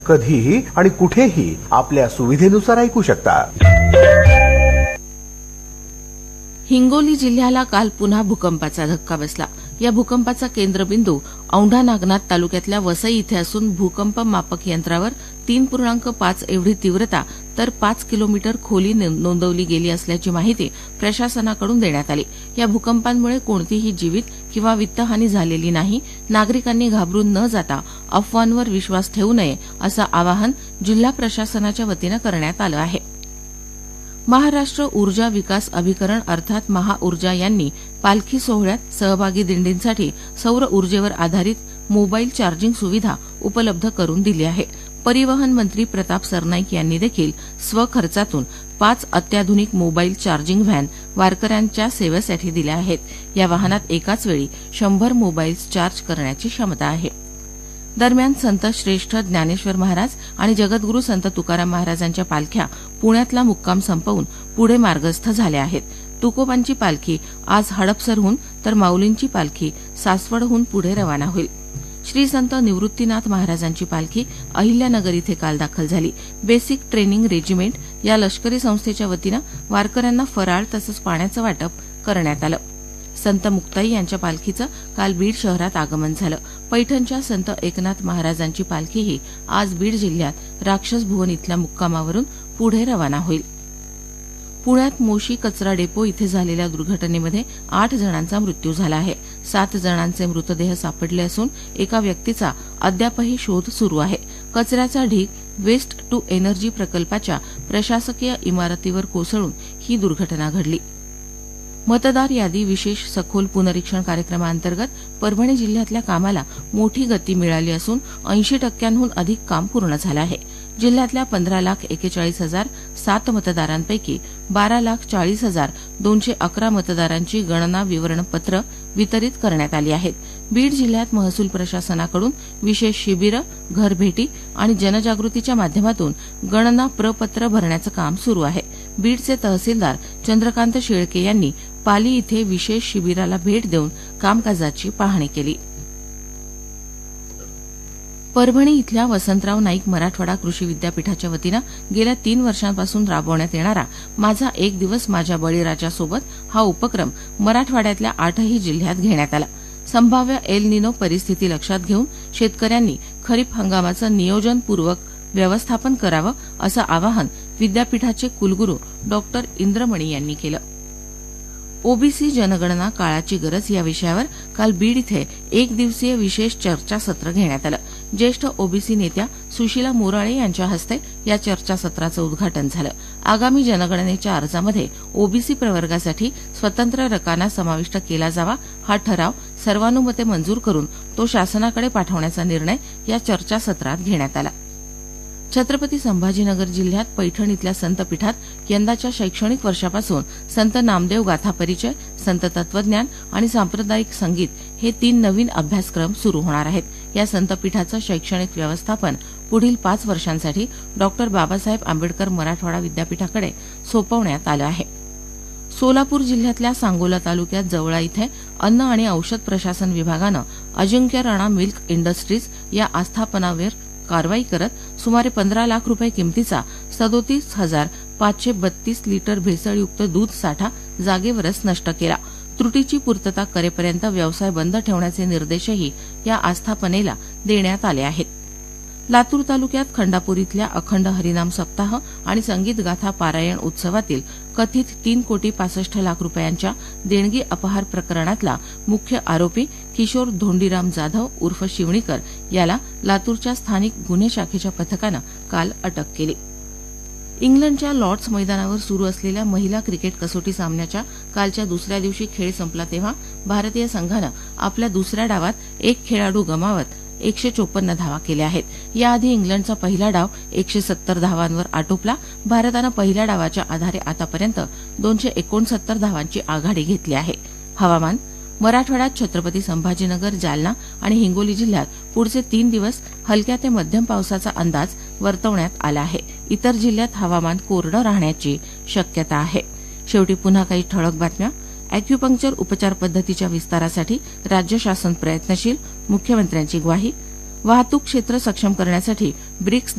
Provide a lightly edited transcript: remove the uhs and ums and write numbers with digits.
कधीही आणि कुठेही आपल्या सुविधेनुसार ऐकू शकता. हिंगोली जिल्ह्याला काल पुन्हा भूकंपाचा धक्का बसला. या भूकंपाचा केंद्रबिंदू औंढा नागनाथ तालुक्यातल्या वसई इथे असून भूकंप मापक यंत्रावर 3.5 एवढी तीव्रता तर 5 किलोमीटर खोली नोंदवली गेली असल्याची माहिती प्रशासनाकडून देण्यात आली. या भूकंपांमुळे कोणतीही जीवित किंवा वित्तहानी झालेली नाही. नागरिकांनी घाबरून न जाता अफवांवर विश्वास ठेवू नये असं आवाहन जिल्हा प्रशासनाच्या वतीनं करण्यात आलं आहे. महाराष्ट्र ऊर्जा विकास अभिकरण अर्थात महाऊर्जा यांनी पालखी सोहळ्यात सहभागी दिंडींसाठी सौर ऊर्जेवर आधारित मोबाईल चार्जिंग सुविधा उपलब्ध करून दिली आहे. परिवहन मंत्री प्रताप सरनाईक यांनी देखील स्वखर्चातून 5 अत्याधुनिक मोबाईल चार्जिंग व्हॅन वारकऱ्यांच्या सेवेसाठी दिल्या आहेत. या वाहनात एकाच वेळी 100 मोबाईल्स चार्ज करण्याची क्षमता आहे. दरम्यान संत श्रेष्ठ ज्ञानेश्वर महाराज आणि जगद्गुरू संत तुकाराम महाराजांच्या पालख्या पुण्यातला मुक्काम संपवून पुढे मार्गस्थ झाल्या आहेत. तुकोबांची पालखी आज हडपसरहून तर माऊलींची पालखी सासवडहून पुढे रवाना होईल. श्री संत निवृत्तीनाथ महाराजांची पालखी अहिल्यानगर इथे काल दाखल झाली. बेसिक ट्रेनिंग रेजिमेंट या लष्करी संस्थेच्या वतीनं वारकऱ्यांना फराळ तसंच पाण्याचं वाटप करण्यात आलं. संत मुक्ताई यांच्या पालखीचं काल बीड शहरात आगमन झालं. पैठणच्या संत एकनाथ महाराजांची पालखीही आज बीड जिल्ह्यात राक्षस भुवन इथल्या मुक्कामावरून पुढे रवाना होईल. पुण्यात मोशी कचरा डेपो इथे झालेल्या दुर्घटनेमध्ये 8 जणांचा मृत्यू झाला आहे. 7 जणांचे मृतदेह सापडले असून एका व्यक्तीचा अद्यापही शोध सुरू आहे. कचऱ्याचा ढीग वेस्ट टू एनर्जी प्रकल्पाच्या प्रशासकीय इमारतीवर कोसळून ही दुर्घटना घडली. मतदार यादी विशेष सखोल पुनरीक्षण कार्यक्रमाअंतर्गत परभणी जिल्ह्यातल्या कामाला मोठी गती मिळाली असून 80% अधिक काम पूर्ण झालं आहे. जिल्ह्यातल्या 15,41,007 मतदारांपैकी 12,40,211 मतदारांची गणना विवरणपत्र वितरित करण्यात आली आहेत. बीड जिल्ह्यात महसूल प्रशासनाकडून विशेष शिबिरं, घरभेटी आणि जनजागृतीच्या माध्यमातून गणना प्रपत्र भरण्याचं काम सुरू आहे. बीडचे तहसीलदार चंद्रकांत शेळके यांनी पाली इथे विशेष शिबिराला भेट देऊन कामकाजाची पाहणी केली. परभणी इथल्या वसंतराव नाईक मराठवाडा कृषी विद्यापीठाच्या वतीनं गेल्या 3 वर्षांपासून राबवण्यात येणारा माझा एक दिवस माझ्या बळीराजासोबत हा उपक्रम मराठवाड्यातल्या 8ही जिल्ह्यात घेण्यात आला. संभाव्य एल निनो परिस्थिती लक्षात घेऊन शेतकऱ्यांनी खरीप हंगामाचं नियोजनपूर्वक व्यवस्थापन करावं असं आवाहन विद्यापीठाचे कुलगुरू डॉ. इंद्रमणी यांनी केलं. ओबीसी जनगणना काळाची गरज या विषयावर काल बीड इथे 1 दिवसीय विशेष चर्चासत्र घेण्यात आलं. ज्येष्ठ ओबीसी नेत्या सुशीला मोराळे यांच्या हस्ते या चर्चासत्राचं उद्घाटन झालं. आगामी जनगणनेच्या अर्जामध्ये ओबीसी प्रवर्गासाठी स्वतंत्र रकाना समाविष्ट केला जावा हा ठराव सर्वानुमते मंजूर करून तो शासनाकडे पाठवण्याचा निर्णय या चर्चासत्रात घेण्यात आला. छत्रपती संभाजीनगर जिल्ह्यात पैठण इथल्या संतपीठात यंदाच्या शैक्षणिक वर्षापासून संत नामदेव गाथा परिचय, संत तत्वज्ञान आणि सांप्रदायिक संगीत हे 3 नवीन अभ्यासक्रम सुरू होणार आहेत. या संतपीठाचं शैक्षणिक व्यवस्थापन पुढील 5 वर्षांसाठी डॉ. बाबासाहेब आंबेडकर मराठवाडा विद्यापीठाकडे सोपवण्यात आलं आहे. सोलापूर जिल्ह्यातल्या सांगोला तालुक्यात जवळा इथे अन्न आणि औषध प्रशासन विभागानं अजिंक्य राणा मिल्क इंडस्ट्रीज या आस्थापनावर कारवाई करत सुमारे 15 लाख रुपये किमतीचा 37,532 लिटर भेसळयुक्त दूध साठा जागेवरच नष्ट केला. त्रुटीची पूर्तता करेपर्यंत व्यवसाय बंद ठेवण्याचे निर्देशही या आस्थापनेला देण्यात आले आहेत. लातूर तालुक्यात खंडापूर इथल्या अखंड हरिनाम सप्ताह आणि संगीत गाथा पारायण उत्सवातील कथित 3,65,00,000 रुपयांच्या देणगी अपहार प्रकरणातला मुख्य आरोपी किशोर धोंडीराम जाधव उर्फ शिवणीकर याला लातूरच्या स्थानिक गुन्हे शाखेच्या पथकानं काल अटक केली. इंग्लंडच्या लॉर्ड्स मैदानावर सुरू असलेल्या महिला क्रिकेट कसोटी सामन्याच्या कालच्या दुसऱ्या दिवशी खेळ संपला तेव्हा भारतीय संघानं आपल्या दुसऱ्या डावात एक खेळाडू गमावत 154 धावा केल्या आहेत. याआधी इंग्लंडचा पहिला डाव 170 धावांवर आटोपला. भारतानं पहिल्या डावाच्या आधारे आतापर्यंत 269 धावांची आघाडी घेतली आहे. हवामान मराठवाड्यात छत्रपती संभाजीनगर, जालना आणि हिंगोली जिल्ह्यात पुढचे 3 दिवस हलक्या ते मध्यम पावसाचा अंदाज वर्तवण्यात आला आहे. इतर जिल्ह्यात हवामान कोरडं राहण्याची शक्यता आहे. शेवटी पुन्हा काही ठळक बातम्या. अॅक्युपंक्चर उपचार पद्धतीच्या विस्तारासाठी राज्य शासन प्रयत्नशील, मुख्यमंत्र्यांची ग्वाही. वाहतूक क्षेत्र सक्षम करण्यासाठी ब्रिक्स